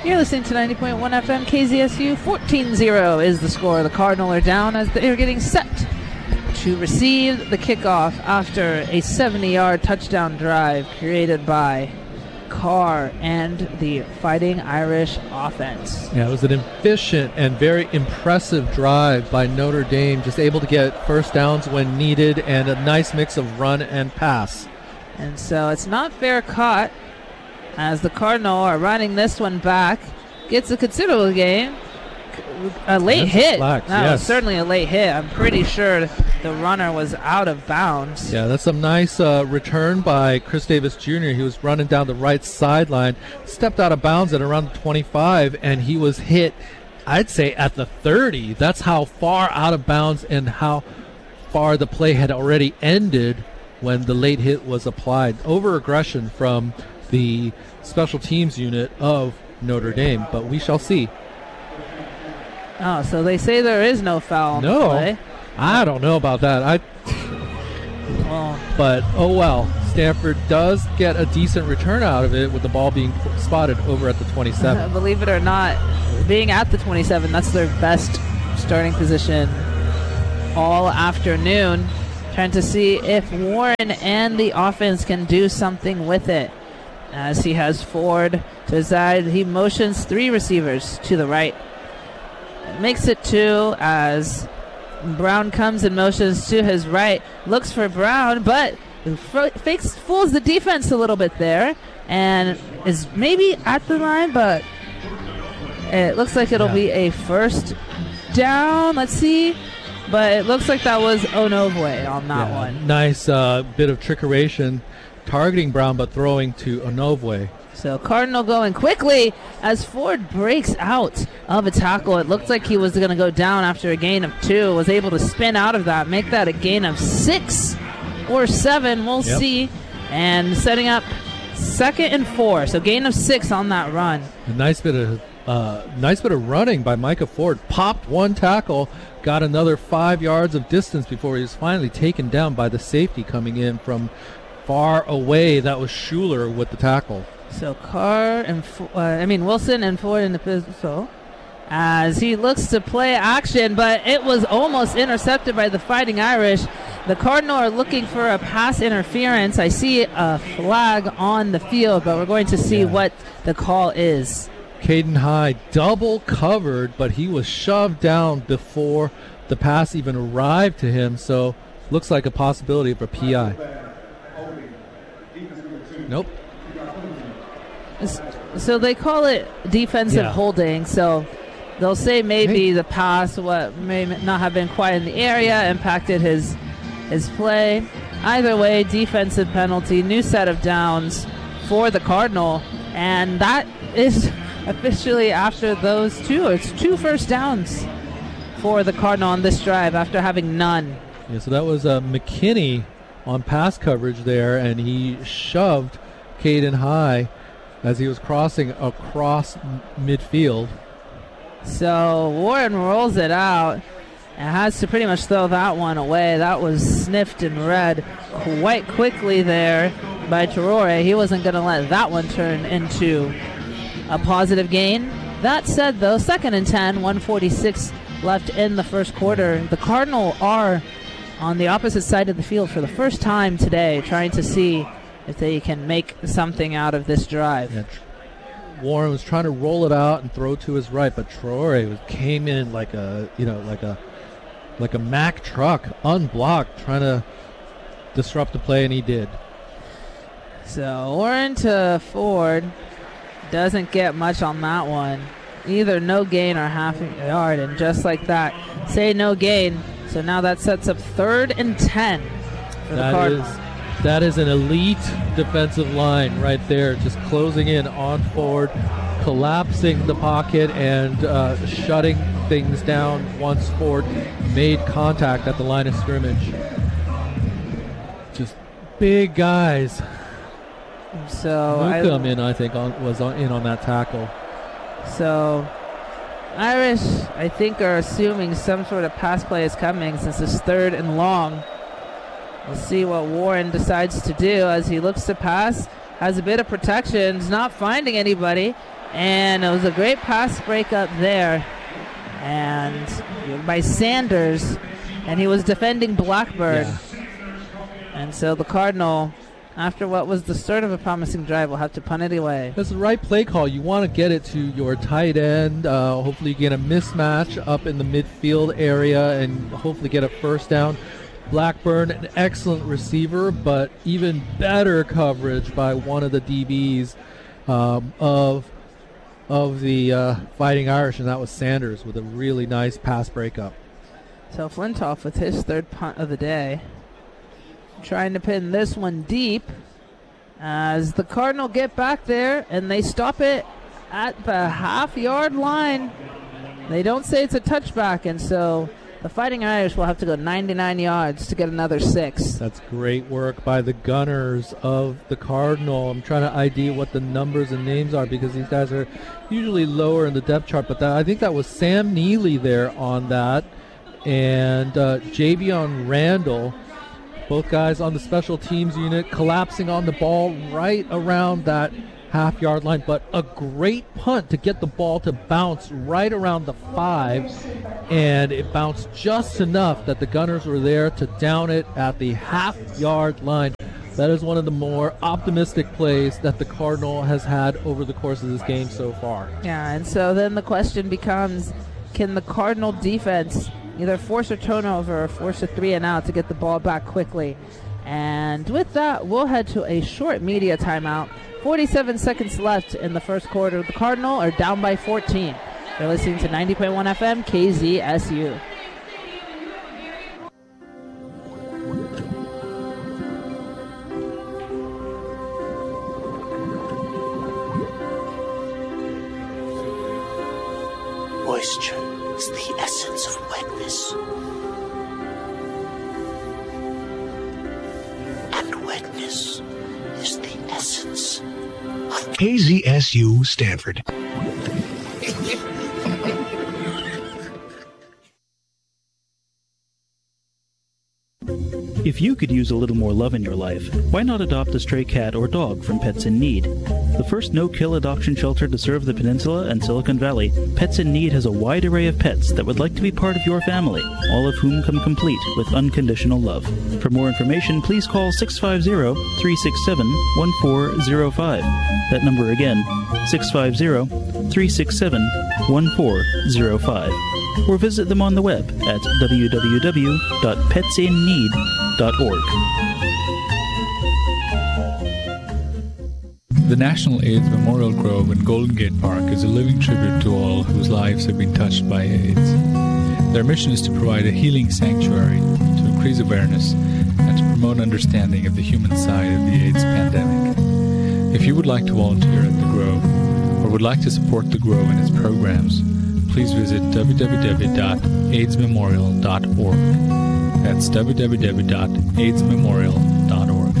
You're listening to 90.1 FM KZSU. 14-0 is the score. The Cardinal are down as they're getting set to receive the kickoff after a 70-yard touchdown drive created by Carr and the Fighting Irish offense. Yeah, it was an efficient and very impressive drive by Notre Dame, just able to get first downs when needed and a nice mix of run and pass. And so it's not fair caught as the Cardinal are running this one back. Gets a considerable gain. A late hit. That was certainly a late hit. I'm pretty sure the runner was out of bounds. Yeah, that's a nice return by Chris Davis Jr. He was running down the right sideline, stepped out of bounds at around the 25, and he was hit, I'd say, at the 30. That's how far out of bounds and how far the play had already ended when the late hit was applied. Over-aggression from the special teams unit of Notre Dame, but we shall see. Oh, so they say there is no foul on the play. I don't know about that. But oh well. Stanford does get a decent return out of it with the ball being spotted over at the 27. Believe it or not, being at the 27, that's their best starting position all afternoon. Trying to see if Warren and the offense can do something with it. As he has Ford to his side, he motions three receivers to the right. Makes it two as Brown comes and motions to his right. Looks for Brown, but fools the defense a little bit there. And is maybe at the line, but it looks like it'll be a first down. Let's see. But it looks like that was Onogwe on that one. Nice bit of trickeration, targeting Brown but throwing to Onogwe. So Cardinal going quickly as Ford breaks out of a tackle. It looked like he was going to go down after a gain of 2. Was able to spin out of that, make that a gain of 6 or 7. We'll see. And setting up 2nd and 4. So gain of 6 on that run. A nice bit of running by Micah Ford. Popped one tackle, got another 5 yards of distance before he was finally taken down by the safety coming in from far away. That was Schuler with the tackle. So Wilson and Ford in the pistol as he looks to play action, but it was almost intercepted by the Fighting Irish. The Cardinal are looking for a pass interference. I see a flag on the field, but we're going to see what the call is. Caden High double covered, but he was shoved down before the pass even arrived to him, so looks like a possibility of a PI. Nope. So they call it defensive holding, so they'll say maybe the pass may not have been quite in the area, impacted his play. Either way, defensive penalty, new set of downs for the Cardinal, and that is officially after those two. It's 2 first downs for the Cardinal on this drive after having none. Yeah, so that was McKinney on pass coverage there, and he shoved Caden High as he was crossing across midfield. So Warren rolls it out and has to pretty much throw that one away. That was sniffed and read quite quickly there by Traore. He wasn't going to let that one turn into a positive gain. That said, though, 2nd and 10, 1:46 left in the first quarter. The Cardinal are on the opposite side of the field for the first time today, trying to see if they can make something out of this drive. Yeah, Warren was trying to roll it out and throw to his right, but Traore came in like a Mack truck, unblocked, trying to disrupt the play, and he did. So Warren to Ford doesn't get much on that one. Either no gain or half a yard, and just like that, say no gain. So now that sets up 3rd and 10 for the Cardinals. That is an elite defensive line right there, just closing in on Ford, collapsing the pocket and shutting things down once Ford made contact at the line of scrimmage. Just big guys. So Newcomb was in on that tackle. So Irish, I think, are assuming some sort of pass play is coming since it's 3rd and long. We'll see what Warren decides to do as he looks to pass. Has a bit of protection. Is not finding anybody. And it was a great pass breakup there. And by Sanders. And he was defending Blackburn. Yeah. And so the Cardinal, after what was the start of a promising drive, will have to punt it away. That's the right play call. You want to get it to your tight end. Hopefully you get a mismatch up in the midfield area and hopefully get a first down. Blackburn, an excellent receiver, but even better coverage by one of the DBs of the Fighting Irish, and that was Sanders with a really nice pass breakup. So Flintoff with his third punt of the day. Trying to pin this one deep as the Cardinal get back there and they stop it at the half-yard line. They don't say it's a touchback, and so the Fighting Irish will have to go 99 yards to get another 6. That's great work by the Gunners of the Cardinal. I'm trying to ID what the numbers and names are because these guys are usually lower in the depth chart, but I think that was Sam Neely there on that. And Javion Randall, both guys on the special teams unit, collapsing on the ball right around that half-yard line, but a great punt to get the ball to bounce right around the 5, and it bounced just enough that the Gunners were there to down it at the half-yard line. That is one of the more optimistic plays that the Cardinal has had over the course of this game so far. Yeah, and so then the question becomes, can the Cardinal defense either force a turnover or force a 3-and-out to get the ball back quickly? And with that, we'll head to a short media timeout. 47 seconds left in the first quarter. The Cardinal are down by 14. You're listening to 90.1 FM KZSU. Moisture is the essence of wetness. And wetness is the essence of KZSU Stanford. If you could use a little more love in your life, why not adopt a stray cat or dog from Pets in Need? The first no-kill adoption shelter to serve the Peninsula and Silicon Valley, Pets in Need has a wide array of pets that would like to be part of your family, all of whom come complete with unconditional love. For more information, please call 650-367-1405. That number again, 650-367-1405. Or visit them on the web at www.petsinneed.org. The National AIDS Memorial Grove in Golden Gate Park is a living tribute to all whose lives have been touched by AIDS. Their mission is to provide a healing sanctuary, to increase awareness, and to promote understanding of the human side of the AIDS pandemic. If you would like to volunteer at the Grove, or would like to support the Grove and its programs, please visit www.aidsmemorial.org. That's www.aidsmemorial.org.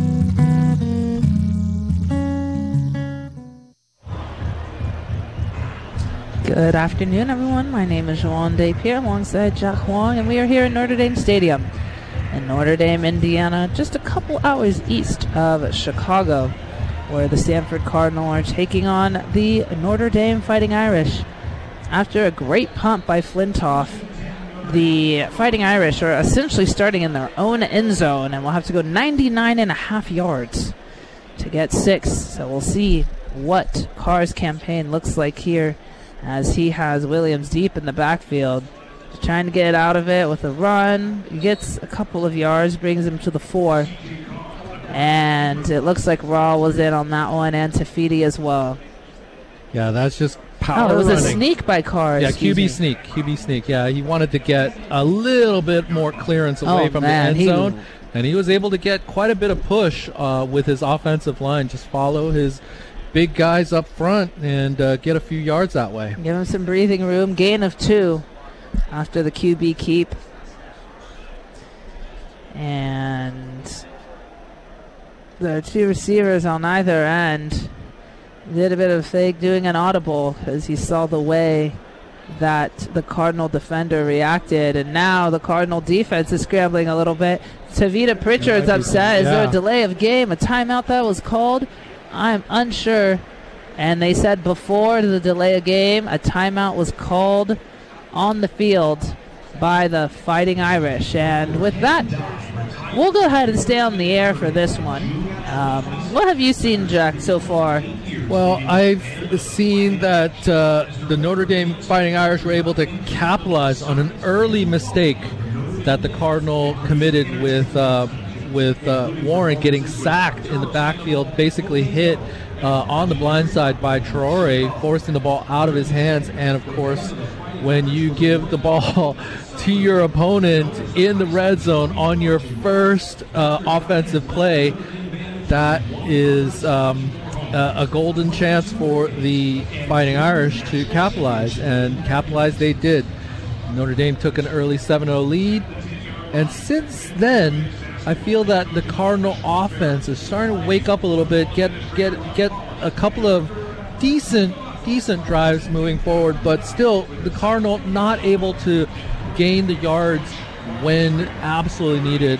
Good afternoon, everyone. My name is Juan Despierre alongside Jack Huang, and we are here at Notre Dame Stadium in Notre Dame, Indiana, just a couple hours east of Chicago, where the Stanford Cardinal are taking on the Notre Dame Fighting Irish. After a great punt by Flintoff, the Fighting Irish are essentially starting in their own end zone and will have to go 99.5 yards to get 6. So we'll see what Carr's campaign looks like here as he has Williams deep in the backfield. He's trying to get out of it with a run. He gets a couple of yards, brings him to the 4. And it looks like Raw was in on that one, and Tafiti as well. Yeah, that's just power it was running. A sneak by Carr. Yeah, QB sneak. Yeah, he wanted to get a little bit more clearance away from the end zone, and he was able to get quite a bit of push with his offensive line. Just follow his big guys up front and get a few yards that way. Give him some breathing room. Gain of 2 after the QB keep. And the 2 receivers on either end did a bit of fake doing an audible because he saw the way that the Cardinal defender reacted, and now the Cardinal defense is scrambling a little bit. Tavita Pritchard's upset. Is there a delay of game? A timeout that was called? I'm unsure And they said before the delay of game, a timeout was called on the field by the Fighting Irish. And with that, we'll go ahead and stay on the air for this one. What have you seen, Jack, so far? Well, I've seen that the Notre Dame Fighting Irish were able to capitalize on an early mistake that the Cardinal committed with Warren getting sacked in the backfield, basically hit on the blind side by Traore, forcing the ball out of his hands. And, of course, when you give the ball to your opponent in the red zone on your first offensive play, that is a golden chance for the Fighting Irish to capitalize, and capitalize they did. Notre Dame took an early 7-0 lead, and since then, I feel that the Cardinal offense is starting to wake up a little bit, get a couple of decent drives moving forward, but still the Cardinal not able to gain the yards when absolutely needed.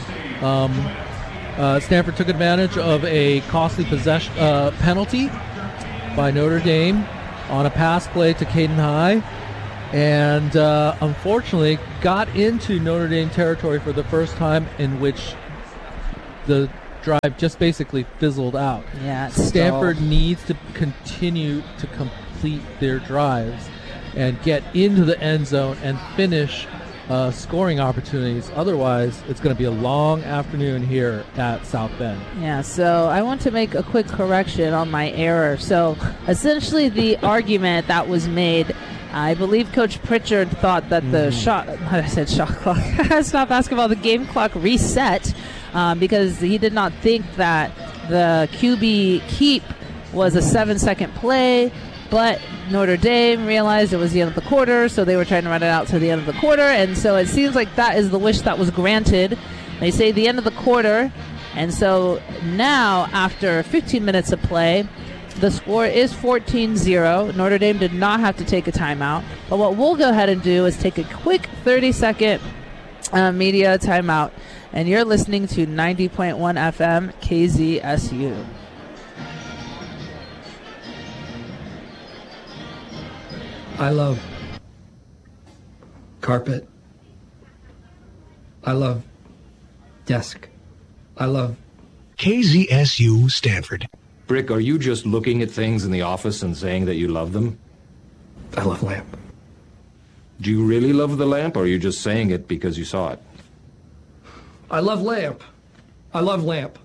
Stanford took advantage of a costly possession penalty by Notre Dame on a pass play to Caden High, and unfortunately got into Notre Dame territory for the first time, in which the drive just basically fizzled out. Yeah, Stanford needs to continue to complete their drives and get into the end zone and finish scoring opportunities. Otherwise, it's going to be a long afternoon here at South Bend. Yeah, so I want to make a quick correction on my error. So essentially the argument that was made, I believe Coach Pritchard thought that the shot clock, it's not basketball, the game clock reset because he did not think that the QB keep was a 7-second play, but Notre Dame realized it was the end of the quarter, so they were trying to run it out to the end of the quarter, and so it seems like that is the wish that was granted. They say the end of the quarter, and so now, after 15 minutes of play, the score is 14-0. Notre Dame did not have to take a timeout, but what we'll go ahead and do is take a quick 30-second media timeout, and you're listening to 90.1 FM KZSU. I love carpet. I love desk. I love KZSU Stanford. Brick, are you just looking at things in the office and saying that you love them? I love lamp. Do you really love the lamp, or are you just saying it because you saw it? I love lamp. I love lamp.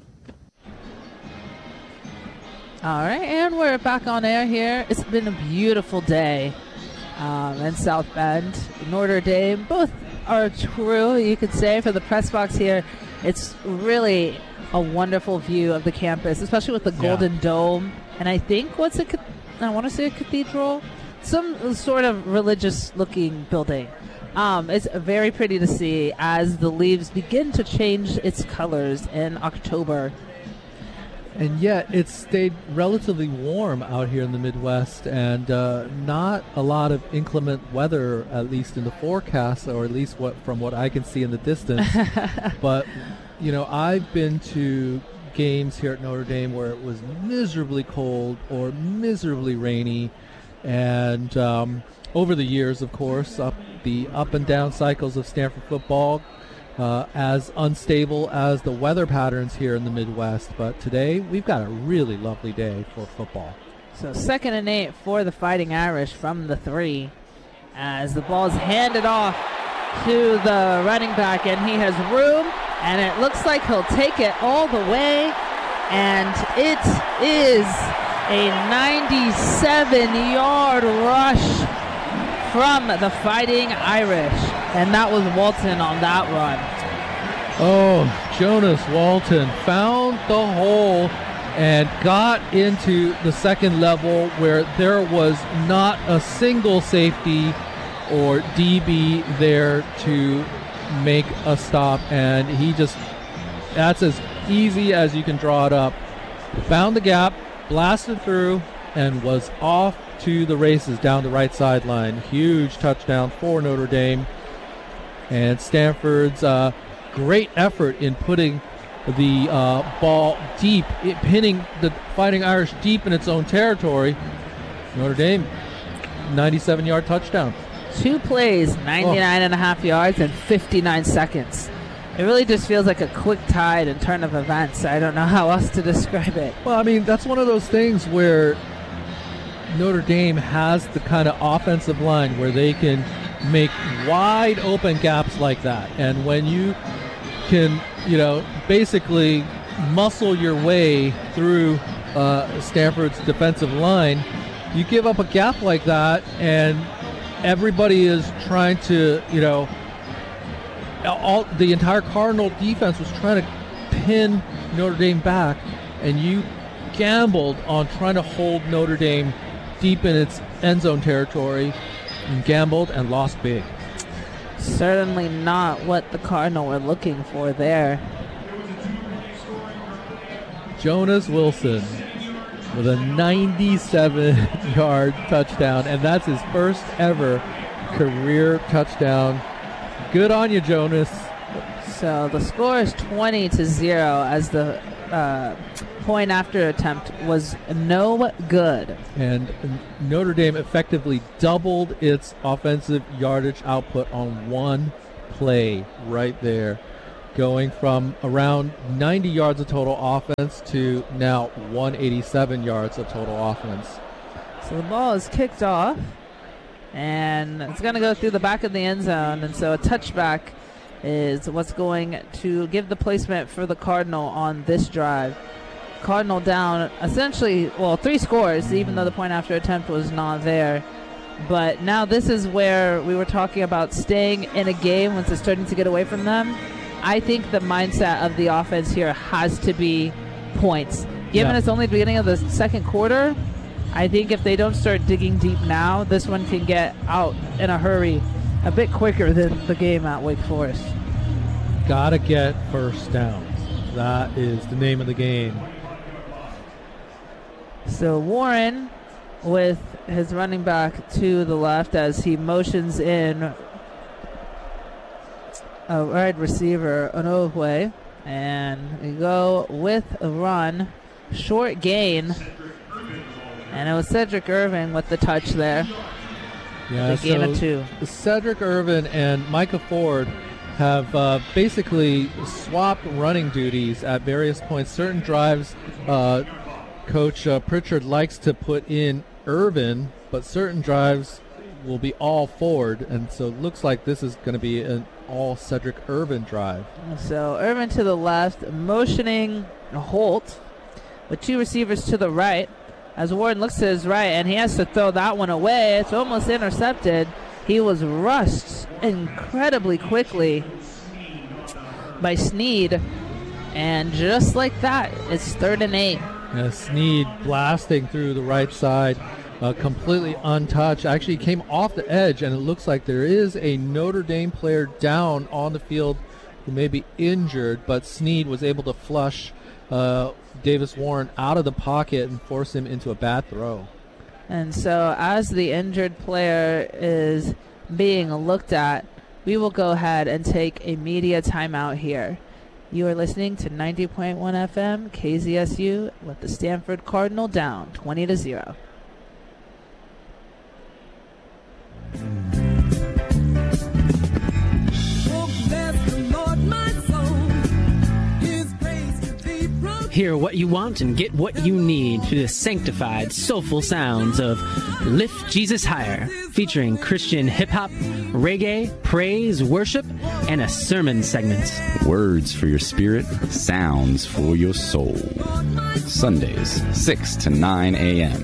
All right, and we're back on air here. It's been a beautiful day in South Bend. Notre Dame, both are true, you could say, for the press box here. It's really a wonderful view of the campus, especially with the Golden Dome. And I think, I want to say a cathedral? Some sort of religious-looking building. It's very pretty to see as the leaves begin to change its colors in October. And yet it stayed relatively warm out here in the Midwest, and not a lot of inclement weather, at least in the forecast, or at least from what I can see in the distance. But, I've been to games here at Notre Dame where it was miserably cold or miserably rainy, and over the years, of course, the up and down cycles of Stanford football, as unstable as the weather patterns here in the Midwest. But today, we've got a really lovely day for football. So 2nd and 8 for the Fighting Irish from the 3, as the ball is handed off to the running back, and he has room, and it looks like he'll take it all the way, and it is a 97-yard rush from the Fighting Irish, and that was Walton on that run. Oh, Jonas Walton found the hole and got into the second level where there was not a single safety or DB there to make a stop, and that's as easy as you can draw it up. Found the gap, blasted through, and was off to the races down the right sideline. Huge touchdown for Notre Dame. And Stanford's great effort in putting the ball deep, pinning the Fighting Irish deep in its own territory. Notre Dame, 97-yard touchdown. 2 plays, 99.5 yards, and 59 seconds. It really just feels like a quick tide and turn of events. I don't know how else to describe it. Well, I mean, that's one of those things where Notre Dame has the kind of offensive line where they can make wide open gaps like that. And when you can, basically muscle your way through Stanford's defensive line, you give up a gap like that, and everybody is trying to, the entire Cardinal defense was trying to pin Notre Dame back, and you gambled on trying to hold Notre Dame deep in its end zone territory, and gambled and lost big. Certainly not what the Cardinal were looking for there. Jonas Wilson with a 97-yard touchdown, and that's his first ever career touchdown. Good on you, Jonas. So the score is 20-0 as the point after attempt was no good. And Notre Dame effectively doubled its offensive yardage output on one play right there, going from around 90 yards of total offense to now 187 yards of total offense. So the ball is kicked off, and it's going to go through the back of the end zone, and so a touchback is what's going to give the placement for the Cardinal on this drive. Cardinal down essentially, 3 scores, even though the point after attempt was not there. But now this is where we were talking about staying in a game once it's starting to get away from them. I think the mindset of the offense here has to be points. Given it's only the beginning of the second quarter, I think if they don't start digging deep now, this one can get out in a hurry a bit quicker than the game at Wake Forest. Gotta get first downs. That is the name of the game. So Warren with his running back to the left as he motions in a wide receiver, Onogwe, and we go with a run, short gain, and it was Cedric Irvin with the touch there. Yeah, the gain of 2. Cedric Irvin and Micah Ford have basically swapped running duties at various points. Certain drives, Coach Pritchard likes to put in Irvin, but certain drives will be all Ford, and so it looks like this is going to be an all Cedric Irvin drive. So Irvin to the left, motioning Holt with 2 receivers to the right. As Warren looks to his right, and he has to throw that one away. It's almost intercepted. He was rushed incredibly quickly by Sneed, and just like that, it's 3rd and 8. Yeah, Sneed blasting through the right side, completely untouched. Actually came off the edge, and it looks like there is a Notre Dame player down on the field who may be injured, but Sneed was able to flush Davis Warren out of the pocket and force him into a bad throw. And so as the injured player is being looked at, we will go ahead and take a media timeout here. You are listening to 90.1 FM KZSU with the Stanford Cardinal down 20-0. Hear what you want and get what you need through the sanctified, soulful sounds of Lift Jesus Higher, featuring Christian hip-hop, reggae, praise, worship, and a sermon segment. Words for your spirit, sounds for your soul. Sundays, 6 to 9 a.m.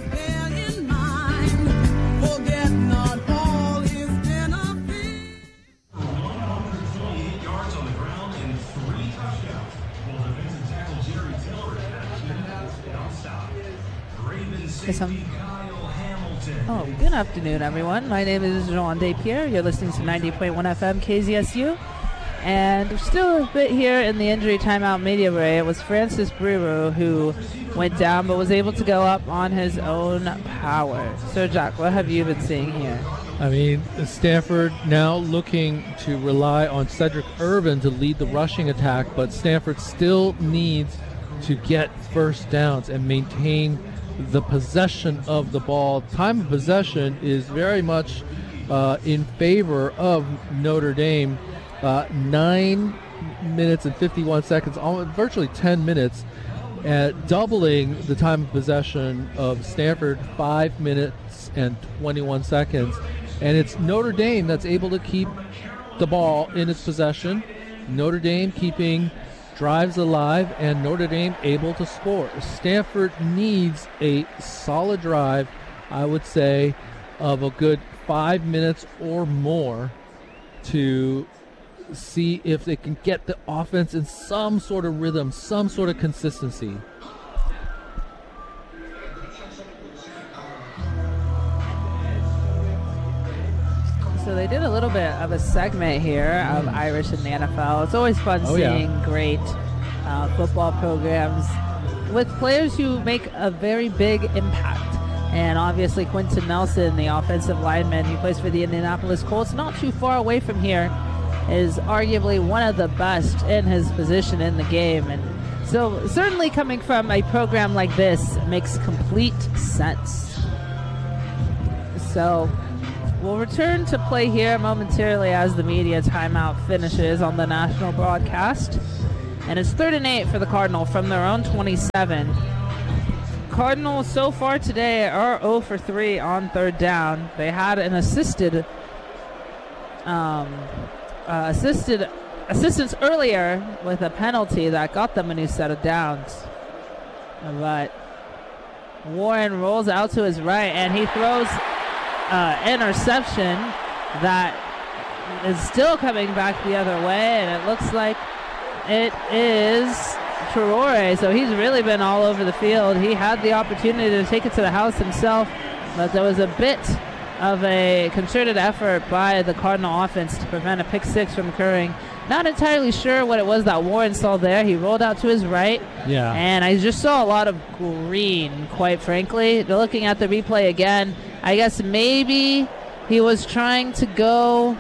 Good afternoon, everyone. My name is Jean Despierre. You're listening to 90.1 FM KZSU. And we're still a bit here in the injury timeout media array. It was Francis Brewer who went down but was able to go up on his own power. So, Jack, what have you been seeing here? I mean, Stanford now looking to rely on Cedric Irvin to lead the rushing attack, but Stanford still needs to get first downs and maintain the possession of the ball. Time of possession is very much in favor of Notre Dame. 9 minutes and 51 seconds, virtually 10 minutes, doubling the time of possession of Stanford, 5 minutes and 21 seconds. And it's Notre Dame that's able to keep the ball in its possession. Notre Dame keeping drives alive, and Notre Dame able to score. Stanford needs a solid drive, I would say, of a good 5 minutes or more to see if they can get the offense in some sort of rhythm, some sort of consistency. So they did a little bit of a segment here of Irish in the NFL. It's always fun seeing great football programs with players who make a very big impact. And obviously Quentin Nelson, the offensive lineman who plays for the Indianapolis Colts, not too far away from here, is arguably one of the best in his position in the game. And so certainly coming from a program like this makes complete sense. So we'll return to play here momentarily as the media timeout finishes on the national broadcast. And it's 3rd and 8 for the Cardinal from their own 27. Cardinals so far today are 0 for 3 on 3rd down. They had an assistance earlier with a penalty that got them a new set of downs. But Warren rolls out to his right and he throws interception that is still coming back the other way, and it looks like it is Traore. So he's really been all over the field. He had the opportunity to take it to the house himself, but there was a bit of a concerted effort by the Cardinal offense to prevent a pick six from occurring. Not entirely sure what it was that Warren saw there. He rolled out to his right. Yeah. And I just saw a lot of green, quite frankly. Looking at the replay again, I guess maybe he was trying to go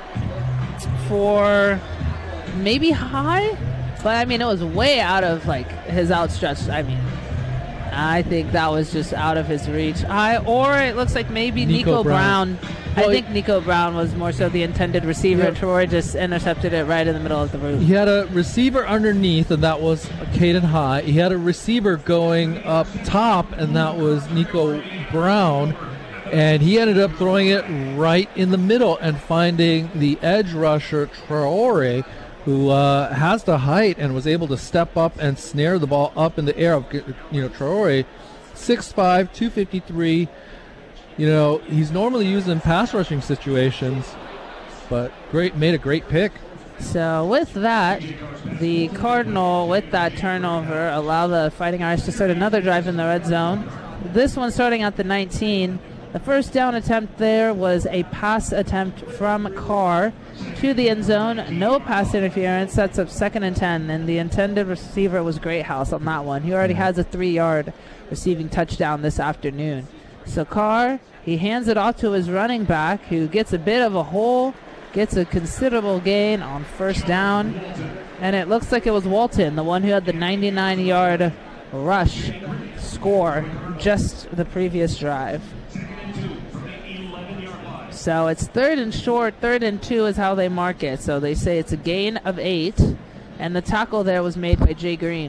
for maybe high. But, I mean, it was way out of, like, his outstretched. I mean, I think that was just out of his reach. Or it looks like maybe Nico Brown. Well, I think Nico Brown was more so the intended receiver. Yeah. Troy just intercepted it right in the middle of the room. He had a receiver underneath, and that was Caden High. He had a receiver going up top, and that was Nico Brown. And he ended up throwing it right in the middle and finding the edge rusher, Traore, who has the height and was able to step up and snare the ball up in the air. Traore, 6'5", 253. He's normally used in pass rushing situations, but made a great pick. So with that, the Cardinal, with that turnover, allow the Fighting Irish to start another drive in the red zone. This one starting at the 19. The first down attempt there was a pass attempt from Carr to the end zone. No pass interference. Sets up 2nd and 10, and the intended receiver was Greathouse on that one. He already has a 3-yard receiving touchdown this afternoon. So Carr, he hands it off to his running back, who gets a bit of a hole, gets a considerable gain on first down, and it looks like it was Walton, the one who had the 99-yard rush score just the previous drive. So it's 3rd and short, 3rd and 2 is how they mark it. So they say it's a gain of 8, and the tackle there was made by Jay Green.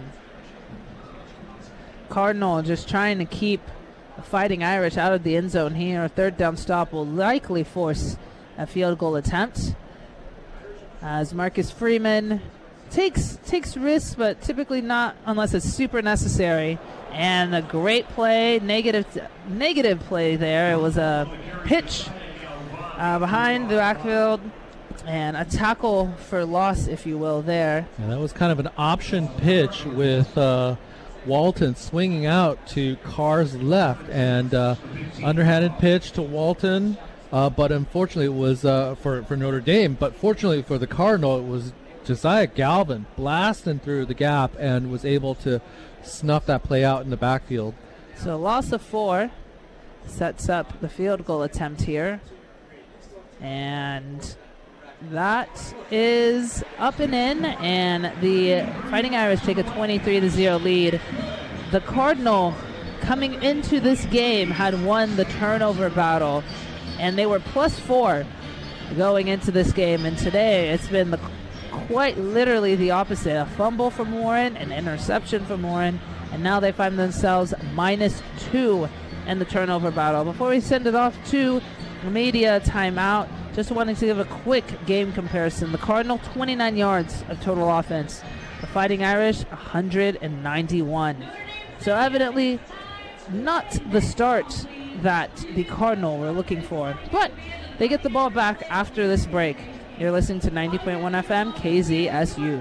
Cardinal just trying to keep the Fighting Irish out of the end zone here. A 3rd down stop will likely force a field goal attempt, as Marcus Freeman takes risks, but typically not unless it's super necessary. And a great play, negative play there. It was a pitch behind the backfield and a tackle for loss, if you will, there. Yeah, that was kind of an option pitch with Walton swinging out to Carr's left, and underhanded pitch to Walton, but unfortunately it was for Notre Dame. But fortunately for the Cardinal, it was Josiah Galvin blasting through the gap and was able to snuff that play out in the backfield. So loss of 4 sets up the field goal attempt here. And that is up and in, and the Fighting Irish take a 23-0 lead. The Cardinal, coming into this game, had won the turnover battle, and they were +4 going into this game. And today it's been quite literally the opposite. A fumble from Warren, an interception from Warren, and now they find themselves -2 in the turnover battle. Before we send it off to media timeout, just wanted to give a quick game comparison. The Cardinal, 29 yards of total offense. The Fighting Irish, 191. So evidently not the start that the Cardinal were looking for. But they get the ball back after this break. You're listening to 90.1 FM, KZSU.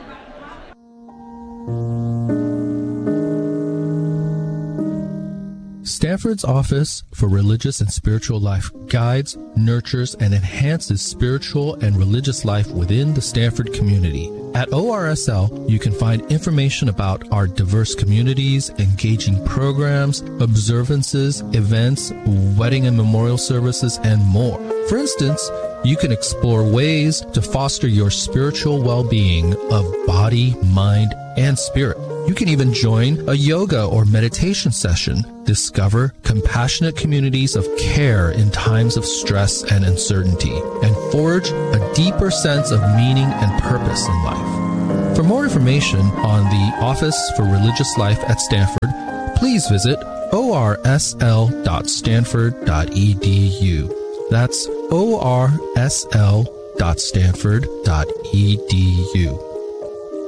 Stanford's Office for Religious and Spiritual Life guides, nurtures, and enhances spiritual and religious life within the Stanford community. At ORSL, you can find information about our diverse communities, engaging programs, observances, events, wedding and memorial services, and more. For instance, you can explore ways to foster your spiritual well-being of body, mind, and spirit. You can even join a yoga or meditation session. Discover compassionate communities of care in times of stress and uncertainty, and forge a deeper sense of meaning and purpose in life. For more information on the Office for Religious Life at Stanford, please visit orsl.stanford.edu. That's orsl.stanford.edu.